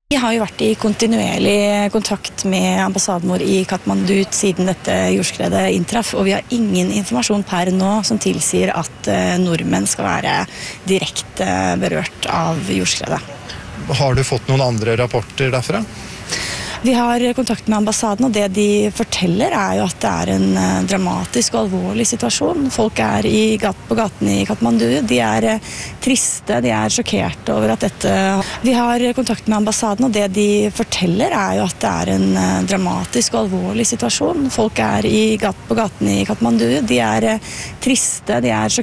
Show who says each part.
Speaker 1: Vi har jo vært i kontinuerlig kontakt med ambassaden vår i Kathmandu siden dette jordskredet inntraff, og vi har ingen informasjon per nå som tilsier at nordmenn skal være direkte berørt av jordskredet.
Speaker 2: Har du fått noen andre rapporter derfra?
Speaker 1: Vi har kontakt med ambassaden, og det de forteller jo at det en dramatisk og alvorlig situasjon. Folk på gaten i Kathmandu, de triste, de sjokkerte over at dette... Vi har kontakt med ambassaden, og det de forteller jo at det en dramatisk og alvorlig situasjon. Folk på gaten i Kathmandu, de triste, de sjokkerte